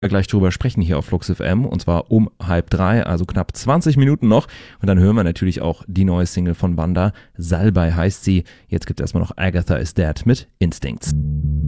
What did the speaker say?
gleich drüber sprechen hier auf Flux FM und zwar um 2:30, also knapp 20 Minuten noch. Und dann hören wir natürlich auch die neue Single von Wanda. Salbei heißt sie. Jetzt gibt es erstmal noch Agatha is Dead mit Instincts.